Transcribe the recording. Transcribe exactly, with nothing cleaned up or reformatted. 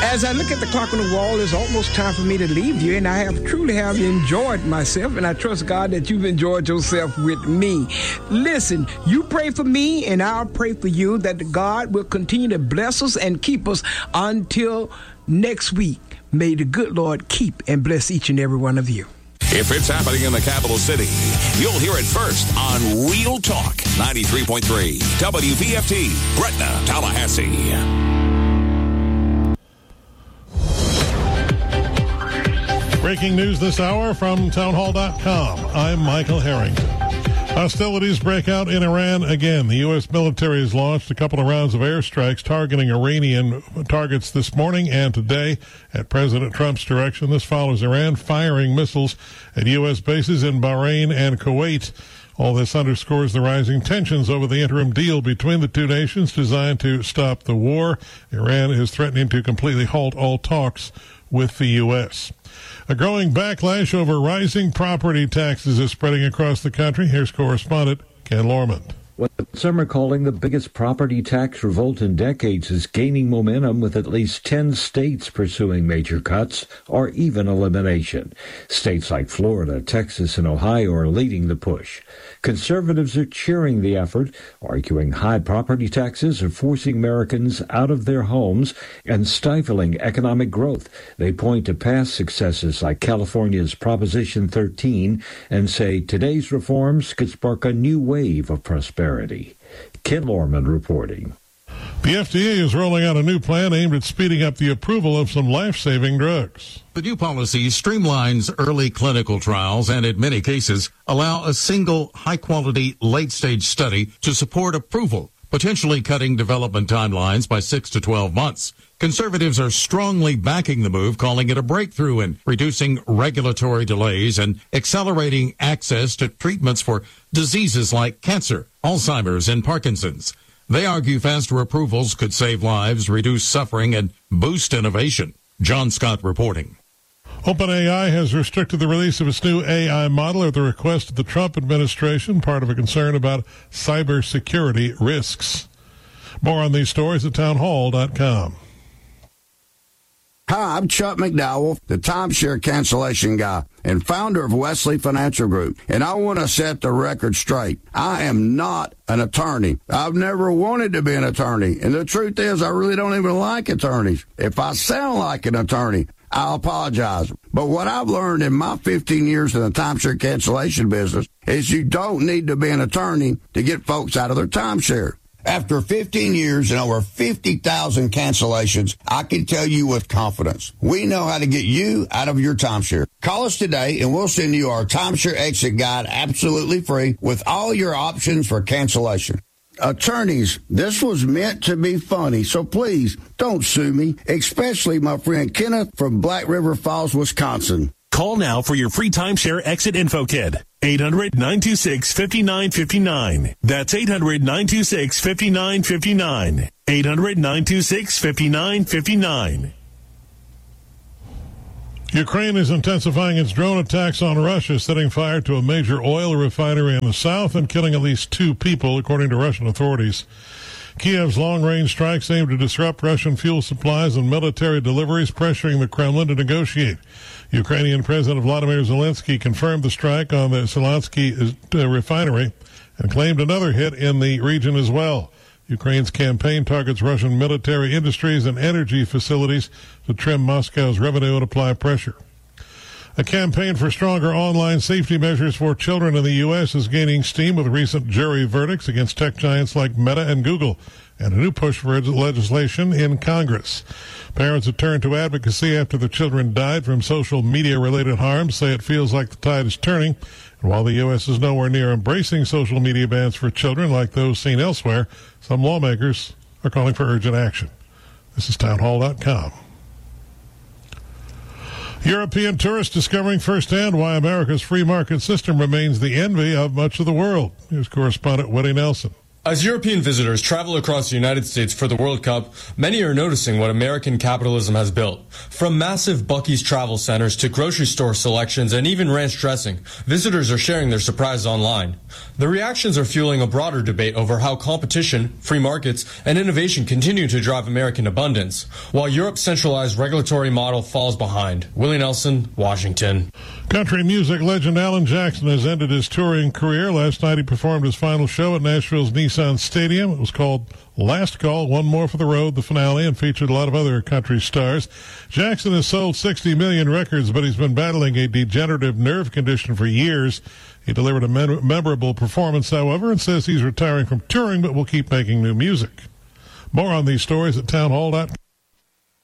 As I look at the clock on the wall, it's almost time for me to leave you, and I have truly have enjoyed myself, and I trust God that you've enjoyed yourself with me. Listen, you pray for me, and I'll pray for you that God will continue to bless us and keep us until next week. May the good Lord keep and bless each and every one of you. If it's happening in the capital city, you'll hear it first on Real Talk ninety-three point three W V F T, Gretna, Tallahassee. Breaking news this hour from townhall dot com. I'm Michael Harrington. Hostilities break out in Iran again. The U S military has launched a couple of rounds of airstrikes targeting Iranian targets this morning and today at President Trump's direction. This follows Iran firing missiles at U S bases in Bahrain and Kuwait. All this underscores the rising tensions over the interim deal between the two nations designed to stop the war. Iran is threatening to completely halt all talks with the U S. A growing backlash over rising property taxes is spreading across the country. Here's correspondent Ken Lorman. What some are calling the biggest property tax revolt in decades is gaining momentum, with at least ten states pursuing major cuts or even elimination. States like Florida, Texas, and Ohio are leading the push. Conservatives are cheering the effort, arguing high property taxes are forcing Americans out of their homes and stifling economic growth. They point to past successes like California's Proposition thirteen and say today's reforms could spark a new wave of prosperity. Ken Lorman reporting. The F D A is rolling out a new plan aimed at speeding up the approval of some life-saving drugs. The new policy streamlines early clinical trials and, in many cases, allow a single high-quality late-stage study to support approval, potentially cutting development timelines by six to twelve months. Conservatives are strongly backing the move, calling it a breakthrough in reducing regulatory delays and accelerating access to treatments for diseases like cancer, Alzheimer's, and Parkinson's. They argue faster approvals could save lives, reduce suffering, and boost innovation. John Scott reporting. OpenAI has restricted the release of its new A I model at the request of the Trump administration, part of a concern about cybersecurity risks. More on these stories at townhall dot com. Hi, I'm Chuck McDowell, the timeshare cancellation guy and founder of Wesley Financial Group, and I want to set the record straight. I am not an attorney. I've never wanted to be an attorney, and the truth is I really don't even like attorneys. If I sound like an attorney, I apologize. But what I've learned in my fifteen years in the timeshare cancellation business is you don't need to be an attorney to get folks out of their timeshare. After fifteen years and over fifty thousand cancellations, I can tell you with confidence, we know how to get you out of your timeshare. Call us today and we'll send you our timeshare exit guide absolutely free with all your options for cancellation. Attorneys, this was meant to be funny, so please don't sue me, especially my friend Kenneth from Black River Falls, Wisconsin. Call now for your free timeshare exit info kit. eight hundred, nine two six, five nine five nine. That's eight hundred, nine two six, five nine five nine. eight hundred, nine two six, five nine five nine. Ukraine is intensifying its drone attacks on Russia, setting fire to a major oil refinery in the south and killing at least two people, according to Russian authorities. Kiev's long-range strikes aim to disrupt Russian fuel supplies and military deliveries, pressuring the Kremlin to negotiate. Ukrainian President Vladimir Zelensky confirmed the strike on the Selansky refinery and claimed another hit in the region as well. Ukraine's campaign targets Russian military industries and energy facilities to trim Moscow's revenue and apply pressure. A campaign for stronger online safety measures for children in the U S is gaining steam with recent jury verdicts against tech giants like Meta and Google, and a new push for legislation in Congress. Parents have turned to advocacy after their children died from social media-related harm, say it feels like the tide is turning. And while the U S is nowhere near embracing social media bans for children like those seen elsewhere, some lawmakers are calling for urgent action. This is townhall dot com. European tourists discovering firsthand why America's free market system remains the envy of much of the world. Here's correspondent Woody Nelson. As European visitors travel across the United States for the World Cup, many are noticing what American capitalism has built. From massive Buc-ee's travel centers to grocery store selections and even ranch dressing, visitors are sharing their surprise online. The reactions are fueling a broader debate over how competition, free markets, and innovation continue to drive American abundance, while Europe's centralized regulatory model falls behind. Willie Nelson, Washington. Country music legend Alan Jackson has ended his touring career. Last night he performed his final show at Nashville's Nissan Stadium. It was called Last Call, One More for the Road, the finale, and featured a lot of other country stars. Jackson has sold sixty million records, but he's been battling a degenerative nerve condition for years. He delivered a mem- memorable performance, however, and says he's retiring from touring, but will keep making new music. More on these stories at townhall dot com.